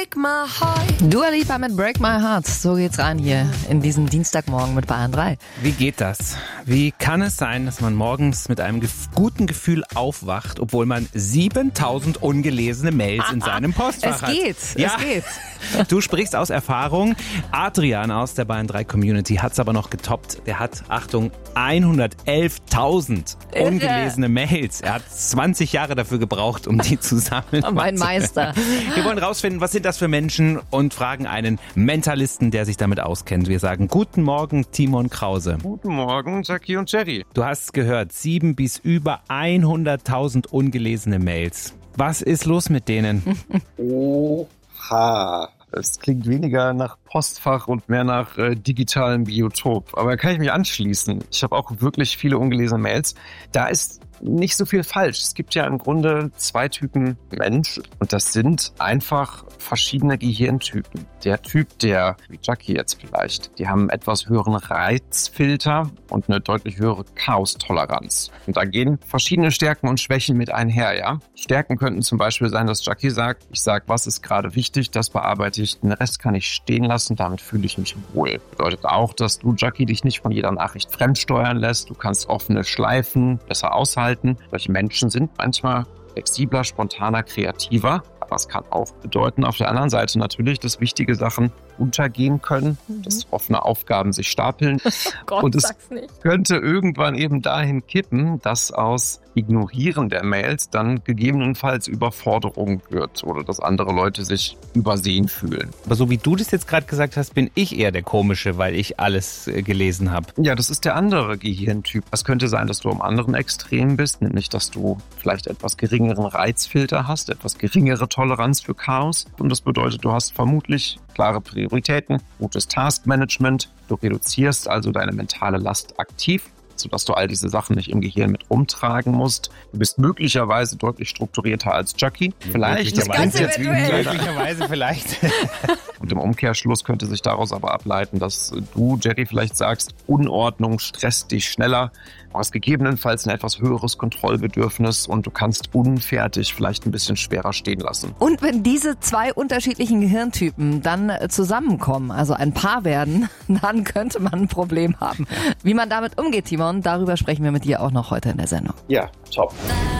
Dua Lipa mit Break My Heart. So geht's rein hier in diesem Dienstagmorgen mit Bayern 3. Wie geht das? Wie kann es sein, dass man morgens mit einem guten Gefühl aufwacht, obwohl man 7000 ungelesene Mails in seinem Postfach hat? Es geht. Du sprichst aus Erfahrung. Adrian aus der Bayern 3 Community hat es aber noch getoppt. Der hat, Achtung, 111.000 ungelesene Mails. Er hat 20 Jahre dafür gebraucht, um die zu sammeln. Mein Meister. Wir wollen rausfinden, was sind das für Menschen und fragen einen Mentalisten, der sich damit auskennt. Wir sagen Guten Morgen, Timon Krause. Guten Morgen, Jackie und Jerry. Du hast gehört, 7 bis über 100.000 ungelesene Mails. Was ist los mit denen? Oha. Es klingt weniger nach Postfach und mehr nach digitalem Biotop. Aber da kann ich mich anschließen. Ich habe auch wirklich viele ungelesene Mails. Da ist nicht so viel falsch. Es gibt ja im Grunde 2 Typen Mensch und das sind einfach verschiedene Gehirntypen. Der Typ, der, wie Jackie jetzt vielleicht, die haben einen etwas höheren Reizfilter und eine deutlich höhere Chaostoleranz. Und da gehen verschiedene Stärken und Schwächen mit einher, ja. Stärken könnten zum Beispiel sein, dass Jackie sagt, ich sage, was ist gerade wichtig, das bearbeite ich, den Rest kann ich stehen lassen, damit fühle ich mich wohl. Bedeutet auch, dass du, Jackie, dich nicht von jeder Nachricht fremdsteuern lässt. Du kannst offene Schleifen besser aushalten. Solche Menschen sind manchmal flexibler, spontaner, kreativer. Aber es kann auch bedeuten, auf der anderen Seite natürlich, dass wichtige Sachen untergehen können, dass offene Aufgaben sich stapeln. Gott, und es sag's nicht. könnte irgendwann eben dahin kippen, dass aus Ignorieren der Mails dann gegebenenfalls Überforderung wird oder dass andere Leute sich übersehen fühlen. Aber so wie du das jetzt gerade gesagt hast, bin ich eher der Komische, weil ich alles gelesen habe. Ja, das ist der andere Gehirntyp. Es könnte sein, dass du am anderen Extrem bist, nämlich dass du vielleicht etwas geringeren Reizfilter hast, etwas geringere Toleranz für Chaos. Und das bedeutet, du hast vermutlich klare Prioritäten, gutes Taskmanagement. Du reduzierst also deine mentale Last aktiv, sodass du all diese Sachen nicht im Gehirn mit rumtragen musst. Du bist möglicherweise deutlich strukturierter als Jackie. Vielleicht. Das Ganze jetzt wie Möglicherweise vielleicht. Und im Umkehrschluss könnte sich daraus aber ableiten, dass du, Jerry, vielleicht sagst, Unordnung stresst dich schneller. Du hast gegebenenfalls ein etwas höheres Kontrollbedürfnis und du kannst unfertig vielleicht ein bisschen schwerer stehen lassen. Und wenn diese 2 unterschiedlichen Gehirntypen dann zusammenkommen, also ein Paar werden, dann könnte man ein Problem haben. Wie man damit umgeht, Timon, darüber sprechen wir mit dir auch noch heute in der Sendung. Ja, top.